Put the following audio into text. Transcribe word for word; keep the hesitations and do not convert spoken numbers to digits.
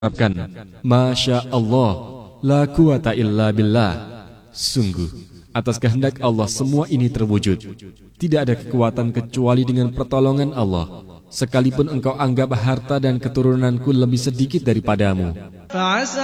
mengucapkan, Masya Allah, la quwata illa billah. Sungguh, atas kehendak Allah semua ini terwujud. Tidak ada kekuatan kecuali dengan pertolongan Allah. Sekalipun engkau anggap harta dan keturunanku lebih sedikit daripadamu.